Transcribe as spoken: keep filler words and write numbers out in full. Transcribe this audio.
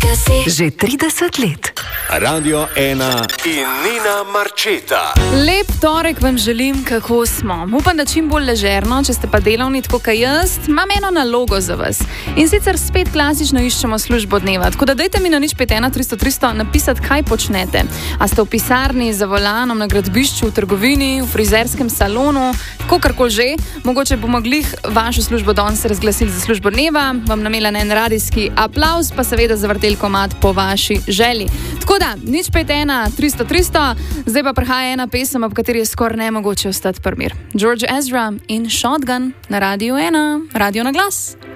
Že trideset let. Radio ena in Nina Marčeta. Lep torek vam želim, kako smo. Upam, da čim bolj ležerno, če ste pa delovni, tako kot jaz, imam eno nalogo za vas. In sicer spet klasično iščemo službo dneva. Tako da dajte mi na nič pet ena tristo tristo napisati, kaj počnete. A ste v pisarni, za volanom, na gradbišču, v trgovini, v frizerskem salonu, kakorkoli že. Mogoče bomo glih vašo službo danes razglasili za službo dneva, vam namela en radijski aplavz, pa seveda zavrtel komad po vaši želji. Tako da, nič pet ena tristo tristo, zdaj pa prihaja ena pesem, ob kateri je skoraj nemogoče ostati pri mir. George Ezra in Shotgun na Radio ena, radio na glas.